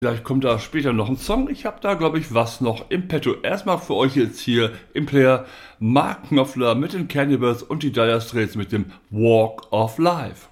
Vielleicht kommt da später noch ein Song. Ich habe da, glaube ich, was noch im Petto. Erstmal für euch jetzt hier im Player Mark Knopfler mit den Cannibals und die Dire Straits mit dem Walk of Life.